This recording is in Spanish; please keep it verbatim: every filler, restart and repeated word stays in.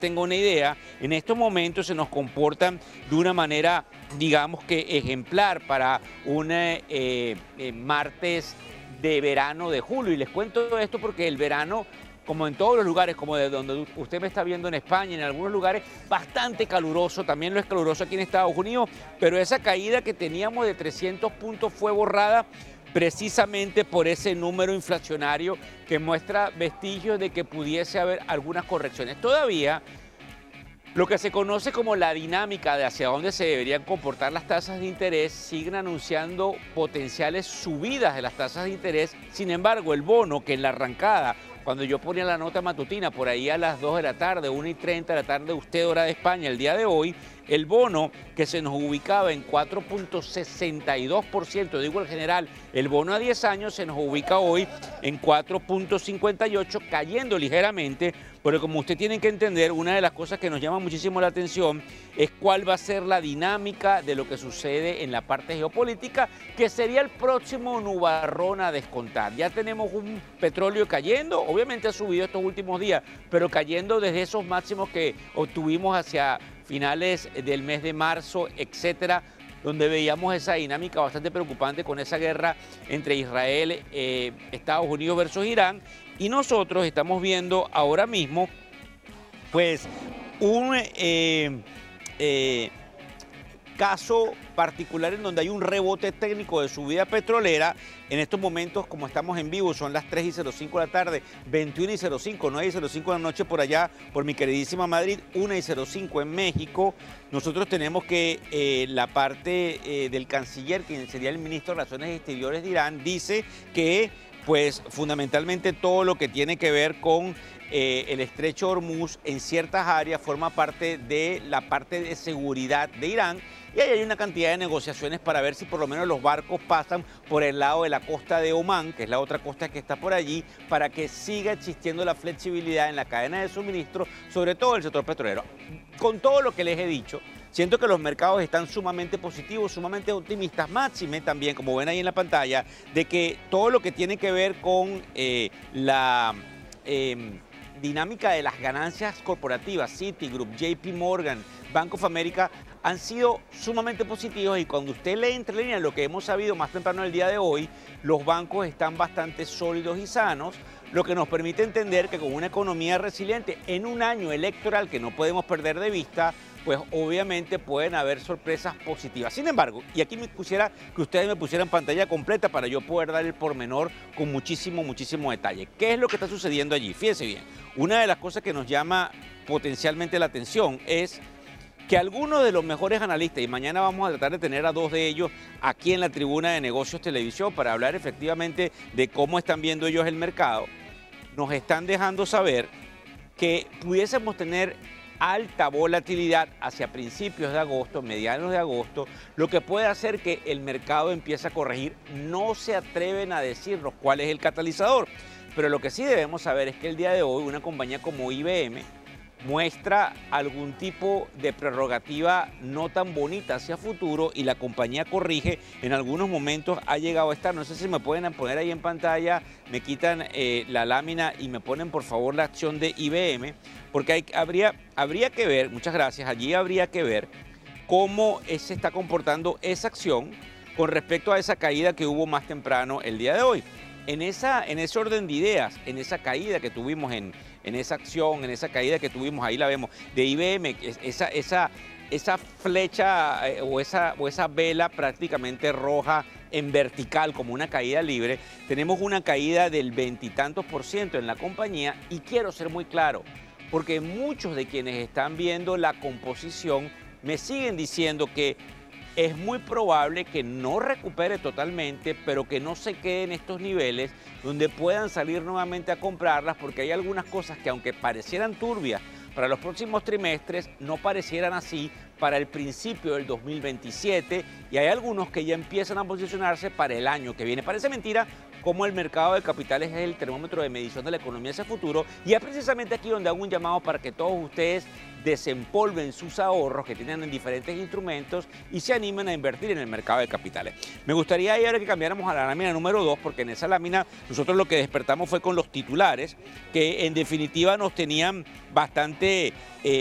tenga una idea, en estos momentos se nos comportan de una manera, digamos que ejemplar para un eh, eh, martes de verano de julio. Y les cuento esto porque el verano, como en todos los lugares, como de donde usted me está viendo en España, en algunos lugares, bastante caluroso, también lo es caluroso aquí en Estados Unidos, pero esa caída que teníamos de trescientos puntos fue borrada precisamente por ese número inflacionario que muestra vestigios de que pudiese haber algunas correcciones. Todavía lo que se conoce como la dinámica de hacia dónde se deberían comportar las tasas de interés siguen anunciando potenciales subidas de las tasas de interés. Sin embargo, el bono que en la arrancada, cuando yo ponía la nota matutina por ahí a las dos de la tarde, una y treinta de la tarde, usted hora de España, el día de hoy, el bono que se nos ubicaba en cuatro punto sesenta y dos por ciento, digo el general, el bono a diez años se nos ubica hoy en cuatro punto cincuenta y ocho, cayendo ligeramente, pero como usted tiene que entender, una de las cosas que nos llama muchísimo la atención es cuál va a ser la dinámica de lo que sucede en la parte geopolítica, que sería el próximo nubarrón a descontar. Ya tenemos un petróleo cayendo, obviamente ha subido estos últimos días, pero cayendo desde esos máximos que obtuvimos hacia finales del mes de marzo, etcétera, donde veíamos esa dinámica bastante preocupante con esa guerra entre Israel, eh, Estados Unidos versus Irán, y nosotros estamos viendo ahora mismo, pues, un eh, eh, caso particular en donde hay un rebote técnico de subida petrolera. En estos momentos, como estamos en vivo, son las tres y cero cinco de la tarde, veintiuna y cero cinco, nueve y cero cinco de la noche por allá, por mi queridísima Madrid, una y cero cinco en México. Nosotros tenemos que eh, la parte eh, del canciller, quien sería el ministro de Relaciones Exteriores de Irán, dice que, pues, fundamentalmente todo lo que tiene que ver con eh, el estrecho Hormuz en ciertas áreas forma parte de la parte de seguridad de Irán. Y ahí hay una cantidad de negociaciones para ver si por lo menos los barcos pasan por el lado de la costa de Omán, que es la otra costa que está por allí, para que siga existiendo la flexibilidad en la cadena de suministro, sobre todo el sector petrolero. Con todo lo que les he dicho, siento que los mercados están sumamente positivos, sumamente optimistas, máxime también, como ven ahí en la pantalla, de que todo lo que tiene que ver con eh, la eh, dinámica de las ganancias corporativas, Citigroup, J P Morgan, Bank of America, han sido sumamente positivos, y cuando usted lee entre líneas lo que hemos sabido más temprano el día de hoy, los bancos están bastante sólidos y sanos, lo que nos permite entender que con una economía resiliente en un año electoral que no podemos perder de vista, pues obviamente pueden haber sorpresas positivas. Sin embargo, y aquí me pusiera que ustedes me pusieran pantalla completa para yo poder dar el pormenor con muchísimo, muchísimo detalle. ¿Qué es lo que está sucediendo allí? Fíjense bien, una de las cosas que nos llama potencialmente la atención es que algunos de los mejores analistas, y mañana vamos a tratar de tener a dos de ellos aquí en la tribuna de Negocios Televisión para hablar efectivamente de cómo están viendo ellos el mercado, nos están dejando saber que pudiésemos tener alta volatilidad hacia principios de agosto, medianos de agosto, lo que puede hacer que el mercado empiece a corregir. No se atreven a decirnos cuál es el catalizador, pero lo que sí debemos saber es que el día de hoy una compañía como I B M muestra algún tipo de prerrogativa no tan bonita hacia futuro y la compañía corrige. En algunos momentos ha llegado a estar, no sé si me pueden poner ahí en pantalla, me quitan eh, la lámina y me ponen por favor la acción de I B M, porque hay, habría, habría que ver, muchas gracias, allí habría que ver cómo se está comportando esa acción con respecto a esa caída que hubo más temprano el día de hoy. En, esa, en ese orden de ideas, en esa caída que tuvimos, en, en esa acción, en esa caída que tuvimos, ahí la vemos, de I B M, esa, esa, esa flecha eh, o, esa, o esa vela prácticamente roja en vertical como una caída libre, tenemos una caída del veintitantos por ciento en la compañía, y quiero ser muy claro, porque muchos de quienes están viendo la composición me siguen diciendo que es muy probable que no recupere totalmente, pero que no se quede en estos niveles donde puedan salir nuevamente a comprarlas, porque hay algunas cosas que, aunque parecieran turbias para los próximos trimestres, no parecieran así para el principio del dos mil veintisiete, y hay algunos que ya empiezan a posicionarse para el año que viene. Parece mentira cómo el mercado de capitales es el termómetro de medición de la economía hacia futuro, y es precisamente aquí donde hago un llamado para que todos ustedes desempolven sus ahorros que tienen en diferentes instrumentos y se animen a invertir en el mercado de capitales. Me gustaría ahora que cambiáramos a la lámina número dos, porque en esa lámina nosotros lo que despertamos fue con los titulares, que en definitiva nos tenían bastante... Eh,